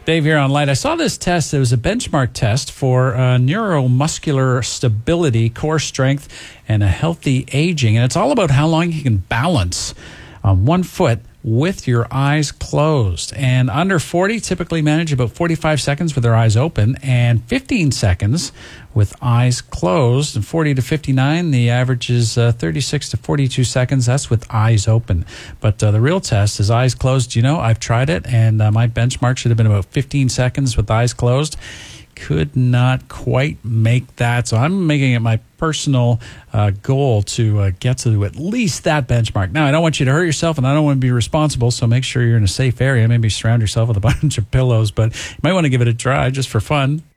Dave here on Light. I saw this test. It was a benchmark test for neuromuscular stability, core strength, and a healthy aging. And it's all about how long you can balance on 1 foot with your eyes closed. And under 40 typically manage about 45 seconds with their eyes open and 15 seconds with eyes closed. And 40 to 59, the average is 36 to 42 seconds. That's with eyes open. But the real test is eyes closed. You know, I've tried it, and my benchmark should have been about 15 seconds with eyes closed. Could not quite make that. So I'm making it my personal goal to get to at least that benchmark. Now, I don't want you to hurt yourself, and I don't want to be responsible, so make sure you're in a safe area. Maybe surround yourself with a bunch of pillows, but you might want to give it a try just for fun.